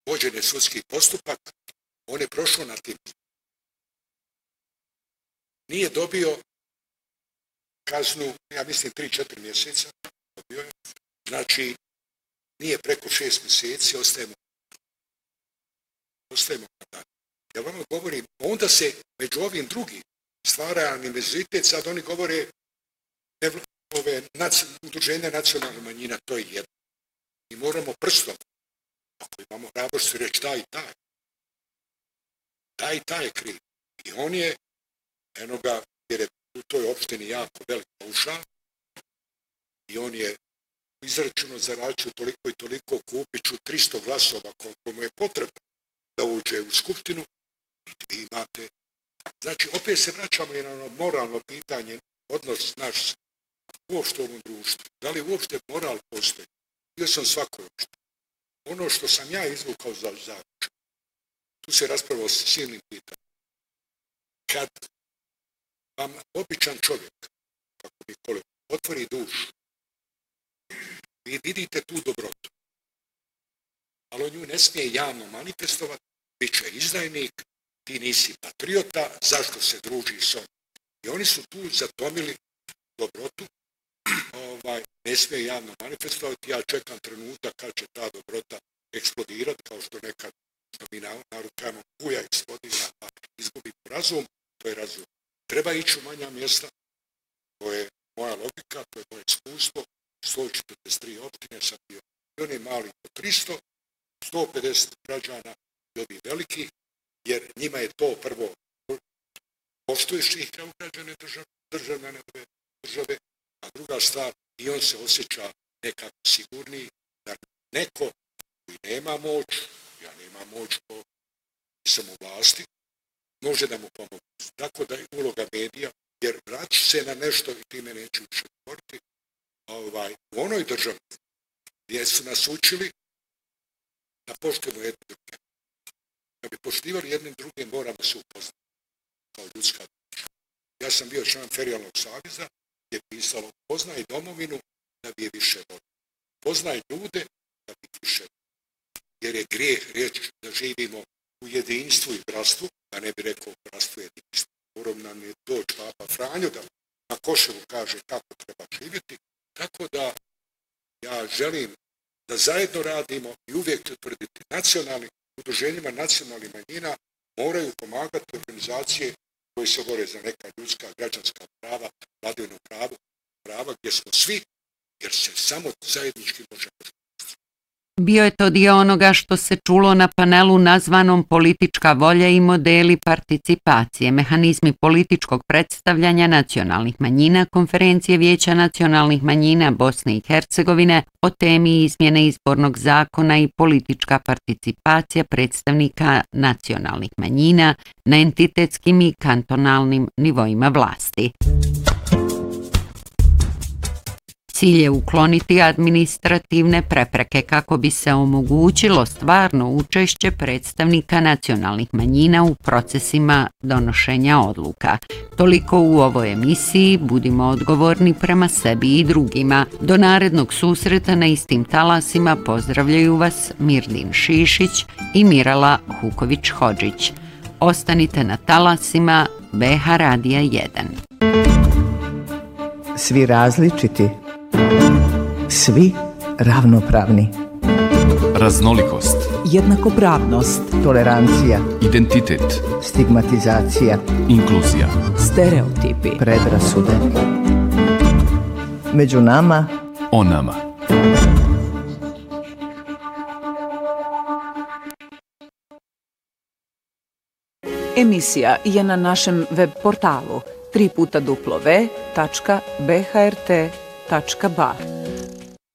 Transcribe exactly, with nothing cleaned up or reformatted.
vođen je sudski postupak, on je prošao na tim. Nije dobio kaznu, ja mislim, tri četiri mjeseca, dobio je, znači, nije preko šest mjeseci, ostajemo, ostajemo kada. Ja vam govorim, onda se među ovim drugim stvara univerzitet, sad oni govore ove naci, udruženja nacionalnih manjina, to je jedno. Mi moramo prstom, ako imamo hrabrosti reći taj i taj, taj i taj je kriv. I on je, eno ga, jer je u toj opštini jako velik paušal, i on je izračuno zaračio toliko i toliko, kupit ću tristo glasova koliko mu je potrebno da uđe u skupštinu, i vi imate. Znači, opet se vraćamo i na ono moralno pitanje, odnos naš uopšte u ovom društvu. Da li uopšte moral postoji? Bio sam svakoj opšte. Ono što sam ja izvukao za zaključak, tu se raspravao s silnim pitanjem. Kad vam običan čovjek, kako mi kolega, otvori dušu, vi vidite tu dobrotu, ali on nju ne smije javno manifestovati, bit će izdajnik, ti nisi patriota, zašto se druži s ovom? I oni su tu zatomili dobrotu, ovaj, ne smije javno manifestovati, ja čekam trenutak kad će ta dobrota eksplodirati, kao što nekad što mi narod kažemo, kuja eksplodira, pa izgubi razum, to je razum. Treba ići u manja mjesta, to je moja logika, to je moje iskustvo, sto četrdeset tri opštine sam bio, i oni mali po tristo, sto pedeset građana i ovi veliki, jer njima je to prvo, poštuješ ih kao građane države, državljane države, a druga stvar, i on se osjeća nekako sigurniji, da neko koji nema moć, ja nemam moć po sam u vlasti, može da mu pomoći. Tako da je uloga medija, jer vraću se na nešto i time neću više govoriti, ovaj, u onoj državi gdje su nas učili da poštujemo jedne druge. Da bi poštivali jednim drugim, moramo se upoznati kao ljudska duša. Ja sam bio član Ferijalnog saveza gdje je pisalo poznaj domovinu da bi je više volio. Poznaj ljude da bi više volio. Jer je grijeh reći da živimo u jedinstvu i bratstvu, da ne bi rekao bratstvu jedinstvu. Moram nam je doći Papa Franjo da na Koševu kaže kako treba živjeti. Tako da ja želim da zajedno radimo i uvijek tvrditi nacionalnim udruženjima nacionalnih manjina moraju pomagati organizacije koje se bore za neka ljudska, građanska prava, vladavinu prava, prava gdje smo svi, jer se samo zajednički možemo. Bio je to dio onoga što se čulo na panelu nazvanom Politička volja i modeli participacije, mehanizmi političkog predstavljanja nacionalnih manjina Konferencije Vijeća nacionalnih manjina Bosne i Hercegovine o temi izmjene izbornog zakona i politička participacija predstavnika nacionalnih manjina na entitetskim i kantonalnim nivoima vlasti. Cilj je ukloniti administrativne prepreke kako bi se omogućilo stvarno učešće predstavnika nacionalnih manjina u procesima donošenja odluka. Toliko u ovoj emisiji, budimo odgovorni prema sebi i drugima. Do narednog susreta na istim talasima pozdravljaju vas Mirdin Šišić i Mirala Huković-Hodžić. Ostanite na talasima B H Radija jedan. Svi različiti, svi ravnopravni. Raznolikost, jednakopravnost, Tolerancija, identitet, stigmatizacija, inkluzija, stereotipi, predrasude. Među nama, o nama. Emisija je na našem web portalu tri puta w tačka b h r t tačka b a r.